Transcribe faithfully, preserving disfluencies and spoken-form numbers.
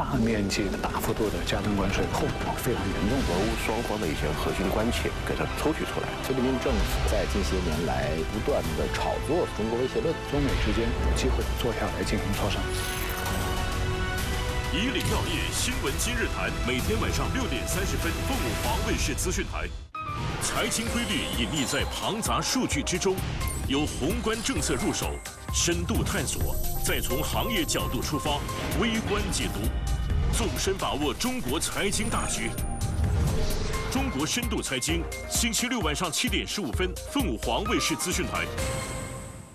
大面积、大幅度的加征关税，后果非常严重。 俄乌双方的一些核心关切给它抽取出来。 菲律宾政府在近些年来不断的炒作中国威胁论， 中美之间有机会坐下来进行磋商。 以领要业新闻今日谈，每天晚上六点三十分，凤舞华卫视资讯台。财经规律隐匿在庞杂数据之中，由宏观政策入手，深度探索，再从行业角度出发，微观解读，纵深把握中国财经大局。中国深度财经，星期六晚上七点十五分，凤舞华卫视资讯台。